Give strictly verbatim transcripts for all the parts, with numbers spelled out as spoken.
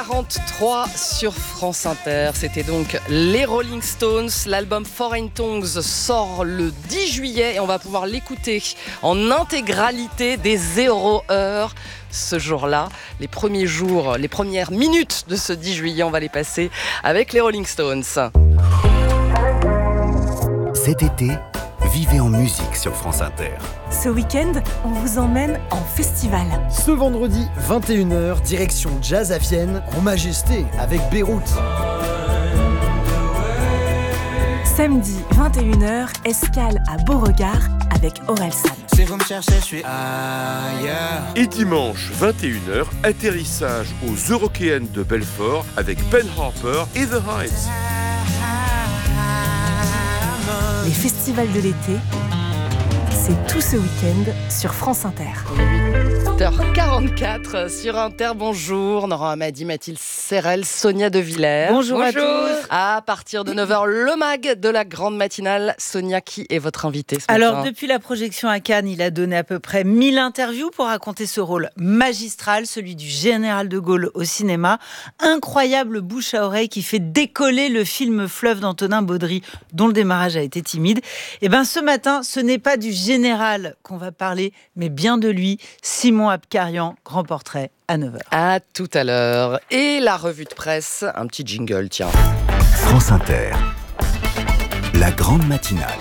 quarante-trois sur France Inter. C'était donc les Rolling Stones. L'album Foreign Tongues sort le dix juillet et on va pouvoir l'écouter en intégralité des zéro heures. Ce jour-là, les premiers jours, les premières minutes de ce dix juillet, on va les passer avec les Rolling Stones. Cet été, vivez en musique sur France Inter. Ce week-end, on vous emmène en festival. Ce vendredi, vingt et une heures, direction Jazz à Vienne, en majesté, avec Beyrouth. Samedi, vingt et une heures, escale à Beauregard avec Orelsan. Si vous me cherchez, je suis ailleurs. Et dimanche, vingt et une heures, atterrissage aux Eurockéennes de Belfort avec Ben Harper et The Heights. Les festivals de l'été, c'est tout ce week-end sur France Inter. huit heures quarante-quatre sur Inter. Bonjour, Nora Hamadi, Mathilde Serrel, Sonia De Villers. Bonjour, Bonjour à tous. À partir de neuf heures, le mag de la grande matinale. Sonia, qui est votre invitée ce Alors, matin ? depuis la projection à Cannes, il a donné à peu près mille interviews pour raconter ce rôle magistral, celui du général de Gaulle au cinéma. Incroyable bouche à oreille qui fait décoller le film Fleuve d'Antonin Baudry, dont le démarrage a été timide. Et bien, ce matin, ce n'est pas du général qu'on va parler, mais bien de lui, Simon Abkarian, grand portrait à neuf heures. À tout à l'heure. Et la revue de presse, un petit jingle, tiens. France Inter, la grande matinale.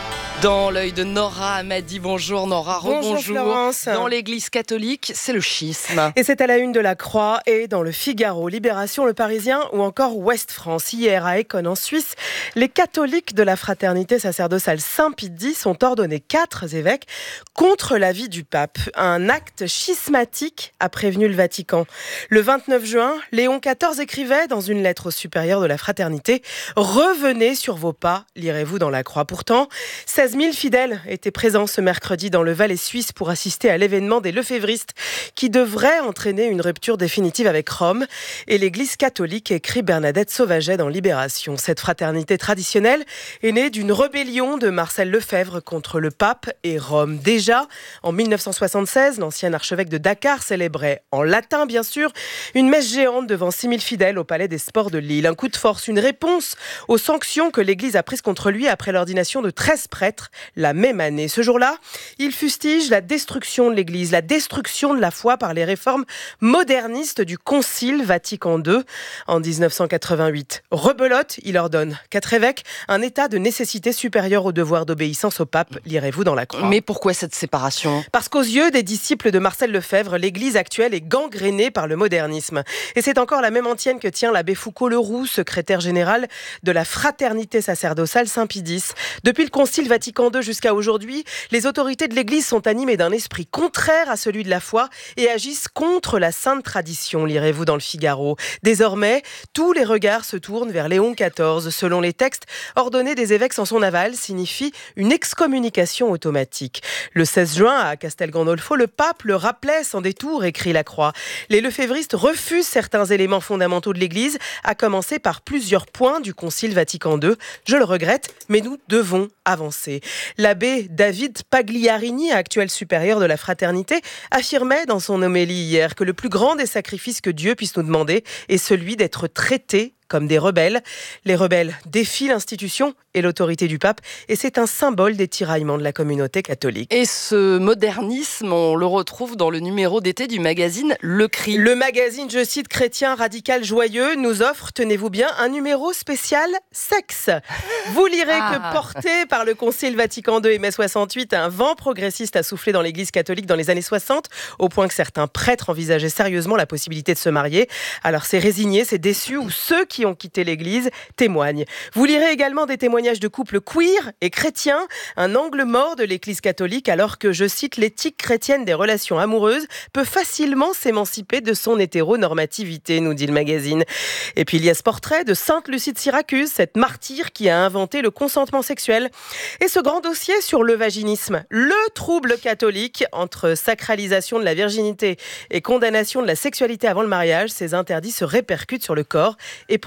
Dans l'œil de Nora Hamadi. Bonjour Nora, Bonjour rebonjour. Florence. Dans l'église catholique, c'est le schisme. Et c'est à la une de la Croix et dans le Figaro, Libération, Le Parisien ou encore Ouest France. Hier à Écône en Suisse, les catholiques de la fraternité sacerdotale Saint-Pie X ont ordonné quatre évêques contre l'avis du pape. Un acte schismatique, a prévenu le Vatican. Le vingt-neuf juin, Léon quatorze écrivait dans une lettre au supérieur de la fraternité « Revenez sur vos pas », lirez-vous dans la Croix. Pourtant, seize mille fidèles étaient présents ce mercredi dans le Valais suisse pour assister à l'événement des lefévristes qui devrait entraîner une rupture définitive avec Rome. Et l'église catholique, écrit Bernadette Sauvaget dans Libération. Cette fraternité traditionnelle est née d'une rébellion de Marcel Lefebvre contre le pape et Rome. Déjà, en mille neuf cent soixante-seize, l'ancien archevêque de Dakar célébrait, en latin bien sûr, une messe géante devant six mille fidèles au Palais des Sports de Lille. Un coup de force, une réponse aux sanctions que l'église a prises contre lui après l'ordination de treize prêtres la même année. Ce jour-là, il fustige la destruction de l'Église, la destruction de la foi par les réformes modernistes du Concile Vatican deux en dix-neuf cent quatre-vingt-huit. Rebelote, il ordonne quatre évêques, un état de nécessité supérieur au devoir d'obéissance au pape, lirez-vous dans la Croix. Mais pourquoi cette séparation ? Parce qu'aux yeux des disciples de Marcel Lefebvre, l'Église actuelle est gangrénée par le modernisme. Et c'est encore la même antienne que tient l'abbé Foucault-Leroux, secrétaire général de la fraternité sacerdotale Saint-Pie X. Depuis le Concile Vatican deux jusqu'à aujourd'hui, les autorités de l'Église sont animées d'un esprit contraire à celui de la foi et agissent contre la sainte tradition, lirez-vous dans le Figaro. Désormais, tous les regards se tournent vers Léon quatorze. Selon les textes, ordonner des évêques sans son aval signifie une excommunication automatique. Le seize juin, à Castel Gandolfo, le pape le rappelait sans détour, écrit la Croix. Les lefévristes refusent certains éléments fondamentaux de l'Église, à commencer par plusieurs points du Concile Vatican deux. Je le regrette, mais nous devons avancer. L'abbé David Pagliarini, actuel supérieur de la fraternité, affirmait dans son homélie hier que le plus grand des sacrifices que Dieu puisse nous demander est celui d'être traités comme des rebelles. Les rebelles défient l'institution et l'autorité du pape et c'est un symbole des tiraillements de la communauté catholique. Et ce modernisme, on le retrouve dans le numéro d'été du magazine Le Cri. Le magazine, je cite, chrétien radical joyeux, nous offre, tenez-vous bien, un numéro spécial sexe. Vous lirez ah. que porté par le Concile Vatican deux et mai soixante-huit, un vent progressiste a soufflé dans l'église catholique dans les années soixante, au point que certains prêtres envisageaient sérieusement la possibilité de se marier. Alors c'est résigné, c'est déçu, ou ceux qui ont quitté l'église témoignent. Vous lirez également des témoignages de couples queer et chrétiens, un angle mort de l'église catholique, alors que, je cite, l'éthique chrétienne des relations amoureuses peut facilement s'émanciper de son hétéronormativité, nous dit le magazine. Et puis il y a ce portrait de Sainte Lucie de Syracuse, cette martyre qui a inventé le consentement sexuel. Et ce grand dossier sur le vaginisme, le trouble catholique entre sacralisation de la virginité et condamnation de la sexualité avant le mariage, ces interdits se répercutent sur le corps et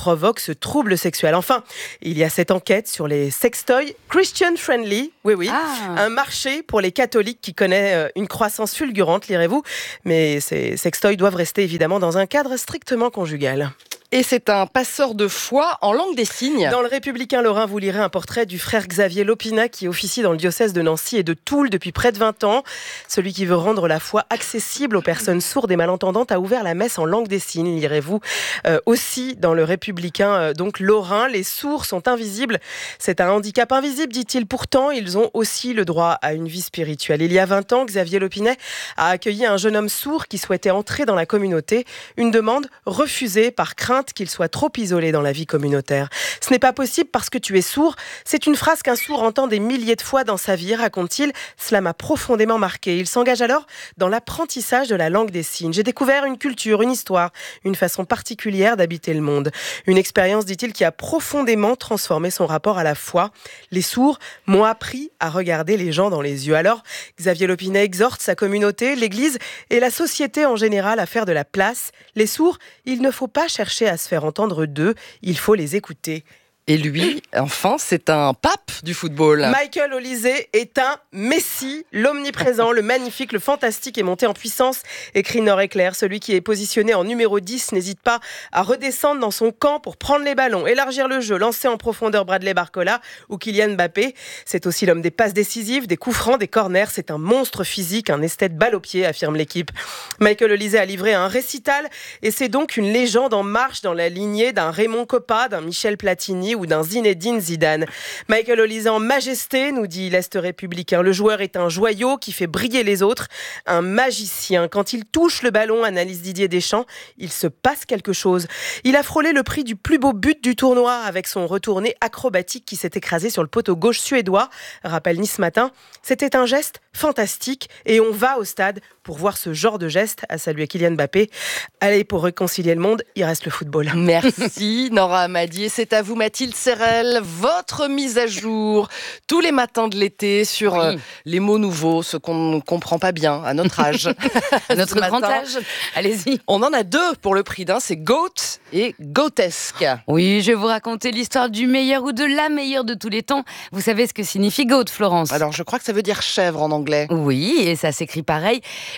provoque ce trouble sexuel. Enfin, il y a cette enquête sur les sextoys Christian Friendly. Oui, oui. Ah. Un marché pour les catholiques qui connaît une croissance fulgurante, lirez-vous. Mais ces sextoys doivent rester évidemment dans un cadre strictement conjugal. Et c'est un passeur de foi en langue des signes. Dans le Républicain Lorrain, vous lirez un portrait du frère Xavier Lopina qui officie dans le diocèse de Nancy et de Toul depuis près de vingt ans. Celui qui veut rendre la foi accessible aux personnes sourdes et malentendantes a ouvert la messe en langue des signes, lirez-vous. Euh, aussi dans le Républicain euh, donc Lorrain, les sourds sont invisibles. C'est un handicap invisible, dit-il. Pourtant, ils ont aussi le droit à une vie spirituelle. Il y a vingt ans, Xavier Lopinet a accueilli un jeune homme sourd qui souhaitait entrer dans la communauté. Une demande refusée par crainte qu'il soit trop isolé dans la vie communautaire. Ce n'est pas possible parce que tu es sourd. C'est une phrase qu'un sourd entend des milliers de fois dans sa vie, raconte-t-il. Cela m'a profondément marqué. Il s'engage alors dans l'apprentissage de la langue des signes. J'ai découvert une culture, une histoire, une façon particulière d'habiter le monde. Une expérience, dit-il, qui a profondément transformé son rapport à la foi. Les sourds m'ont appris à regarder les gens dans les yeux. Alors, Xavier Lopinet exhorte sa communauté, l'Église et la société en général à faire de la place. Les sourds, il ne faut pas chercher à se faire entendre d'eux, il faut les écouter. Et lui, enfin, c'est un pape du football. Michael Olise est un Messi, l'omniprésent, le magnifique, le fantastique est monté en puissance, écrit Nord Éclair. Celui qui est positionné en numéro dix n'hésite pas à redescendre dans son camp pour prendre les ballons, élargir le jeu, lancer en profondeur Bradley Barcola ou Kylian Mbappé. C'est aussi l'homme des passes décisives, des coups francs, des corners. C'est un monstre physique, un esthète balle au pied, affirme l'équipe. Michael Olise a livré un récital et c'est donc une légende en marche dans la lignée d'un Raymond Kopa, d'un Michel Platini ou d'un Zinedine Zidane. Michael Olise en majesté, nous dit l'Est républicain. Le joueur est un joyau qui fait briller les autres, un magicien. Quand il touche le ballon, analyse Didier Deschamps, il se passe quelque chose. Il a frôlé le prix du plus beau but du tournoi avec son retourné acrobatique qui s'est écrasé sur le poteau gauche suédois, rappelle Nice Matin. C'était un geste fantastique et on va au stade pour voir ce genre de geste, a salué Kylian Mbappé. Allez, pour réconcilier le monde, il reste le football. Merci Nora Amadi. C'est à vous Mathilde Serrel, votre mise à jour tous les matins de l'été sur oui. euh, les mots nouveaux, ce qu'on ne comprend pas bien à notre âge. À notre grand âge. Allez-y. On en a deux pour le prix d'un, c'est goat et goatesque. Oui, je vais vous raconter l'histoire du meilleur ou de la meilleure de tous les temps. Vous savez ce que signifie goat, Florence? Alors, je crois que ça veut dire chèvre en anglais. Oui, et ça s'écrit pareil,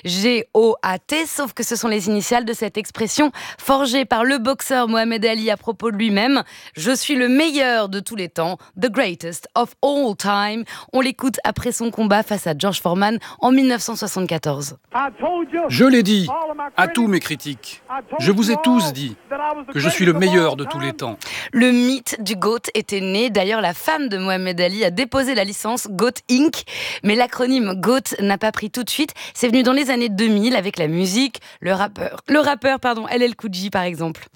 G O A T, sauf que ce sont les initiales de cette expression forgée par le boxeur Mohamed Ali à propos de lui-même. Je suis le meilleur de tous les temps, the greatest of all time. On l'écoute après son combat face à George Foreman en dix-neuf cent soixante-quatorze. Je l'ai dit à tous mes critiques. Je vous ai tous dit que je suis le meilleur de tous les temps. Le mythe du GOAT était né. D'ailleurs, la femme de Mohamed Ali a déposé la licence GOAT Incorporated. Mais l'acronyme GOAT n'a pas pris tout de suite. C'est venu dans les années deux mille avec la musique, le rappeur, le rappeur pardon, L L Cool J par exemple.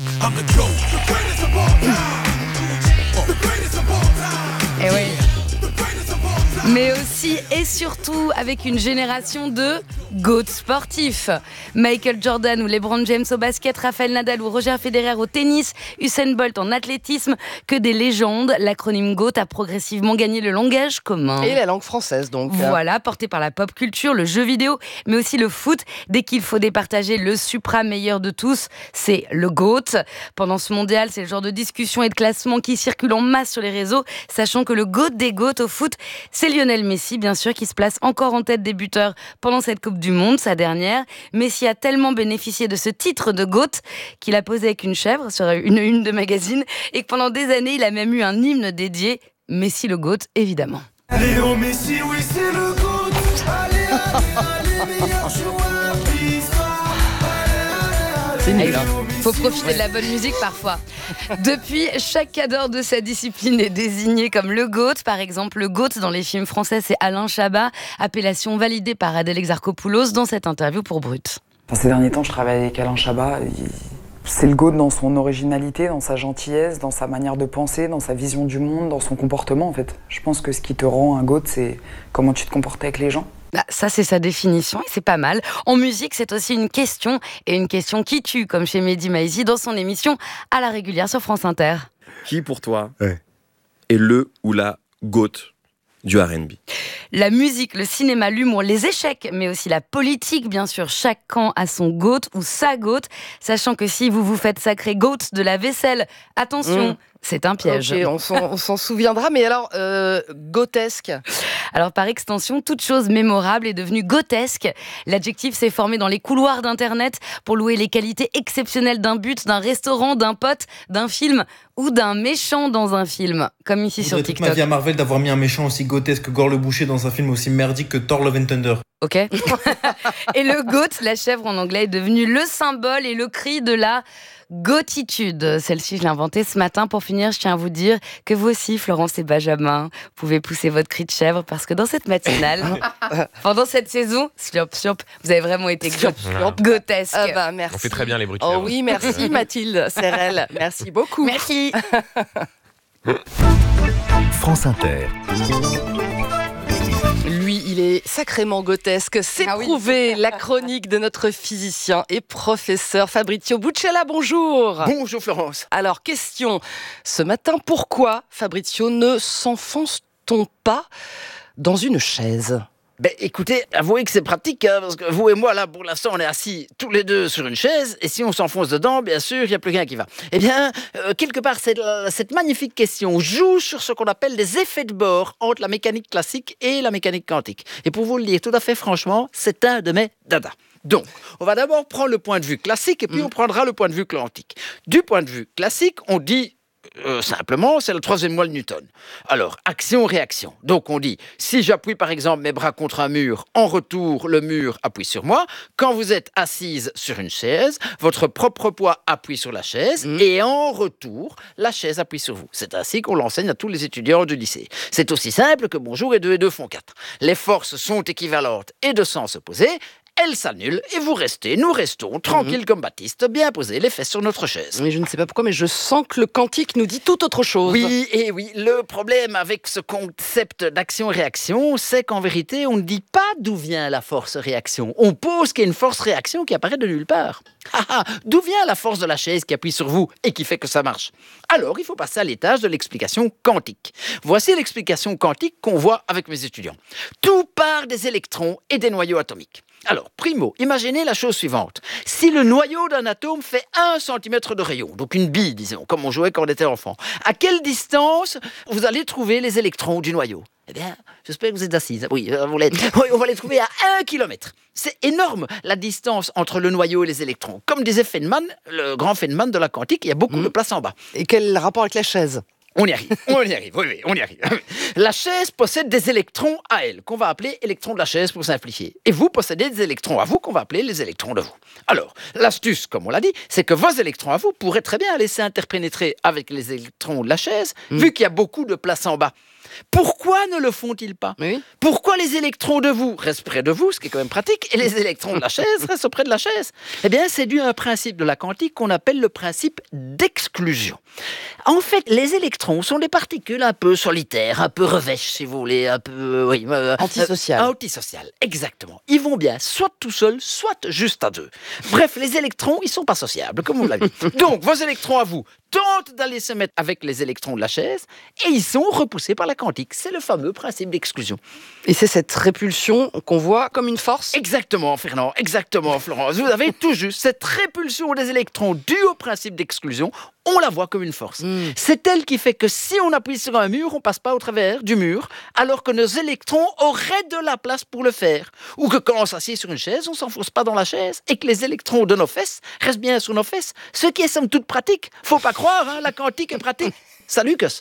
Et oui. Mais aussi et surtout avec une génération de GOAT sportifs. Michael Jordan ou LeBron James au basket, Rafael Nadal ou Roger Federer au tennis, Usain Bolt en athlétisme, que des légendes. L'acronyme GOAT a progressivement gagné le langage commun. Et la langue française donc. Voilà, porté par la pop culture, le jeu vidéo, mais aussi le foot. Dès qu'il faut départager le supra meilleur de tous, c'est le GOAT. Pendant ce mondial, c'est le genre de discussion et de classement qui circule en masse sur les réseaux, sachant que le GOAT des GOAT au foot, c'est Lionel Messi, bien sûr, qui se place encore en tête des buteurs pendant cette Coupe du Monde, sa dernière. Messi a tellement bénéficié de ce titre de GOAT qu'il a posé avec une chèvre sur une une de magazine et que pendant des années, il a même eu un hymne dédié. Messi le GOAT, évidemment. Léo Messi, oui, c'est le GOAT. Allez, allez, allez, meilleur joueur qui sera. C'est nul, hein. Faut profiter de la bonne musique parfois. Depuis, chaque cadre de sa discipline est désigné comme le GOAT. Par exemple, le GOAT dans les films français, c'est Alain Chabat, appellation validée par Adèle Exarchopoulos dans cette interview pour Brut. Enfin, ces derniers temps, je travaille avec Alain Chabat. C'est le GOAT dans son originalité, dans sa gentillesse, dans sa manière de penser, dans sa vision du monde, dans son comportement en fait. Je pense que ce qui te rend un GOAT, c'est comment tu te comportes avec les gens. Bah, ça, c'est sa définition et c'est pas mal. En musique, c'est aussi une question, et une question qui tue, comme chez Mehdi Maizi dans son émission à la régulière sur France Inter. Qui, pour toi, ouais. est le ou la GOAT du R and B. La musique, le cinéma, l'humour, les échecs, mais aussi la politique, bien sûr. Chaque camp a son GOAT ou sa GOAT, sachant que si vous vous faites sacrer GOAT de la vaisselle, attention, mmh. c'est un piège. Okay, on, s'en, on s'en souviendra, mais alors, euh, gothesque. Alors, par extension, toute chose mémorable est devenue gothesque. L'adjectif s'est formé dans les couloirs d'Internet pour louer les qualités exceptionnelles d'un but, d'un restaurant, d'un pote, d'un film ou d'un méchant dans un film, comme ici sur TikTok. Toute ma vie à Marvel d'avoir mis un méchant aussi grotesque que Gore le Boucher dans un film aussi merdique que Thor Love and Thunder. Ok. Et le GOAT, la chèvre en anglais, est devenu le symbole et le cri de la gotitude. Celle-ci, je l'ai inventée ce matin. Pour finir, je tiens à vous dire que vous aussi, Florence et Benjamin, pouvez pousser votre cri de chèvre parce que dans cette matinale, pendant cette saison, slop, slop, vous avez vraiment été grotesque. Ah bah, merci. On fait très bien les bruits de chèvre. Oh oui, merci Mathilde Serrel. Merci beaucoup. Merci. France Inter. Lui, il est sacrément grotesque. C'est ah oui. prouvé. La chronique de notre physicien et professeur Fabrizio Buccella. Bonjour. Bonjour Florence. Alors, question. Ce matin, pourquoi, Fabrizio, ne s'enfonce-t-on pas dans une chaise ? Ben écoutez, avouez que c'est pratique, hein, parce que vous et moi, là, pour l'instant, on est assis tous les deux sur une chaise, et si on s'enfonce dedans, bien sûr, il n'y a plus qu'un qui va. Eh bien, euh, quelque part, cette, cette magnifique question joue sur ce qu'on appelle des effets de bord entre la mécanique classique et la mécanique quantique. Et pour vous le dire tout à fait franchement, c'est un de mes dadas. Donc, on va d'abord prendre le point de vue classique, et puis mmh. on prendra le point de vue quantique. Du point de vue classique, on dit... Euh, simplement, c'est la troisième loi de Newton. Alors, action-réaction. Donc, on dit, si j'appuie par exemple mes bras contre un mur, en retour, le mur appuie sur moi. Quand vous êtes assise sur une chaise, votre propre poids appuie sur la chaise mmh. et en retour, la chaise appuie sur vous. C'est ainsi qu'on l'enseigne à tous les étudiants du lycée. C'est aussi simple que bonjour et deux et deux font quatre. Les forces sont équivalentes et de sens opposés. Elles s'annulent et vous restez, nous restons, tranquilles mmh. comme Baptiste, bien posés, les fesses sur notre chaise. Mais je ne sais pas pourquoi, mais je sens que le quantique nous dit tout autre chose. Oui, et oui, le problème avec ce concept d'action-réaction, c'est qu'en vérité, on ne dit pas d'où vient la force-réaction. On pose qu'il y a une force-réaction qui apparaît de nulle part. D'où vient la force de la chaise qui appuie sur vous et qui fait que ça marche ? Alors, il faut passer à l'étage de l'explication quantique. Voici l'explication quantique qu'on voit avec mes étudiants. Tout part des électrons et des noyaux atomiques. Alors, primo, imaginez la chose suivante. Si le noyau d'un atome fait un centimètre de rayon, donc une bille, disons, comme on jouait quand on était enfant, à quelle distance vous allez trouver les électrons du noyau ? Eh bien, j'espère que vous êtes assise. Oui, vous l'êtes. Oui, on va les trouver à un kilomètre. C'est énorme, la distance entre le noyau et les électrons. Comme disait Feynman, le grand Feynman de la quantique, il y a beaucoup mmh. de place en bas. Et quel rapport avec la chaise ? On y arrive, on y arrive, oui, oui, on y arrive. La chaise possède des électrons à elle, qu'on va appeler électrons de la chaise pour simplifier. Et vous possédez des électrons à vous, qu'on va appeler les électrons de vous. Alors, l'astuce, comme on l'a dit, c'est que vos électrons à vous pourraient très bien laisser interpénétrer avec les électrons de la chaise, mmh. vu qu'il y a beaucoup de place en bas. Pourquoi ne le font-ils pas ? oui. Pourquoi les électrons de vous restent près de vous, ce qui est quand même pratique, et les électrons de la chaise restent auprès de la chaise ? Eh bien, c'est dû à un principe de la quantique qu'on appelle le principe d'exclusion. En fait, les électrons sont des particules un peu solitaires, un peu revêches, si vous voulez, un peu... Oui, euh, antisociales. Euh, antisociales, exactement. Ils vont bien soit tout seuls, soit juste à deux. Bref, les électrons, ils sont pas sociables, comme on l'a vu. Donc, vos électrons à vous tentent d'aller se mettre avec les électrons de la chaise, et ils sont repoussés par la quantique. C'est le fameux principe d'exclusion. Et c'est cette répulsion qu'on voit comme une force ? Exactement, Fernand, exactement, Florence. Vous avez tout juste. Cette répulsion des électrons due au principe d'exclusion, on la voit comme une force. Mmh. C'est elle qui fait que si on appuie sur un mur, on ne passe pas au travers du mur, alors que nos électrons auraient de la place pour le faire. Ou que quand on s'assied sur une chaise, on ne s'enfonce pas dans la chaise, et que les électrons de nos fesses restent bien sur nos fesses. Ce qui est somme toute pratique. Faut pas croire, hein, la quantique est pratique. Salut, Cus.